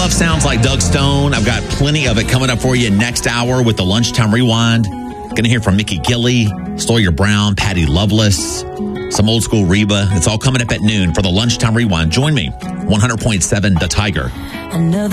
love sounds like Doug Stone. I've got plenty of it coming up for you next hour with the Lunchtime Rewind. Going to hear from Mickey Gilley, Sawyer Brown, Patty Loveless, some old school Reba. It's all coming up at noon for the Lunchtime Rewind. Join me, 100.7 The Tiger.